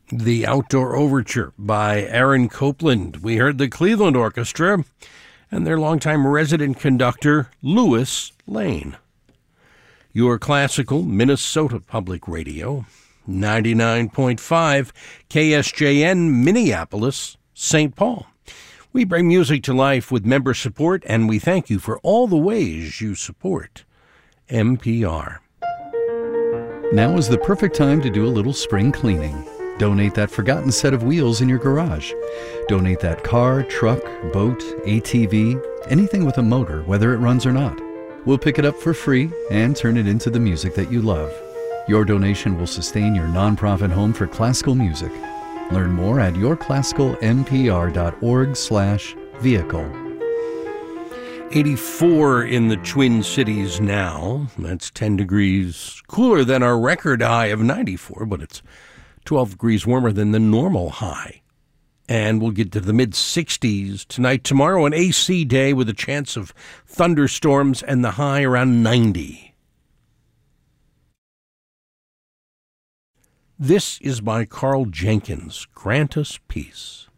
The Outdoor Overture by Aaron Copland. We heard the Cleveland Orchestra and their longtime resident conductor, Louis Lane. Your classical Minnesota Public Radio, 99.5 KSJN, Minneapolis, St. Paul. We bring music to life with member support, and we thank you for all the ways you support MPR. Now is the perfect time to do a little spring cleaning. Donate that forgotten set of wheels in your garage. Donate that car, truck, boat, ATV, anything with a motor, whether it runs or not. We'll pick it up for free and turn it into the music that you love. Your donation will sustain your nonprofit home for classical music. Learn more at yourclassicalmpr.org/vehicle. 84 in the Twin Cities now. That's 10 degrees cooler than our record high of 94, but it's 12 degrees warmer than the normal high. And we'll get to the mid-60s tonight. Tomorrow, an AC day with a chance of thunderstorms and the high around 90. This is by Carl Jenkins. Grant us peace.